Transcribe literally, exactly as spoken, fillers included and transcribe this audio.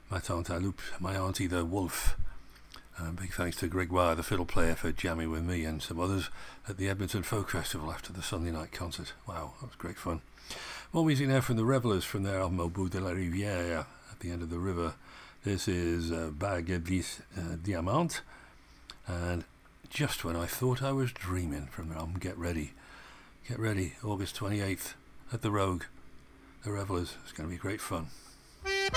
Ma Tante Loup, my auntie the Wolf. Um, big thanks to Gregoire, the fiddle player, for jamming with me and some others at the Edmonton Folk Festival after the Sunday night concert. Wow, that was great fun. More music now from the Revelers from their album Au bout de la rivière, at the end of the river. This is uh, Bague Vis uh, Diamant, and Just When I Thought I Was Dreaming from their album Get Ready. Get ready, August twenty-eighth at the Rogue. The Revelers. It's going to be great fun.